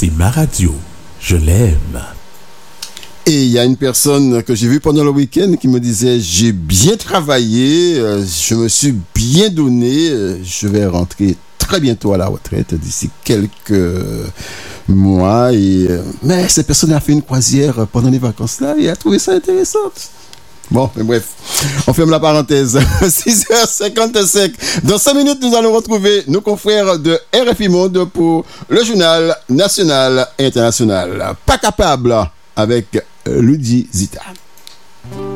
c'est ma radio. Je l'aime. Et il y a une personne que j'ai vue pendant le week-end qui me disait: j'ai bien travaillé, je me suis bien donné, je vais rentrer très bientôt à la retraite d'ici quelques mois. Mais cette personne a fait une croisière pendant les vacances là et a trouvé ça intéressant. Bon, mais bref, on ferme la parenthèse. 6h55. Dans 5 minutes, nous allons retrouver nos confrères de RFI Monde pour le journal national et international. Pas capable avec Ludi Zita.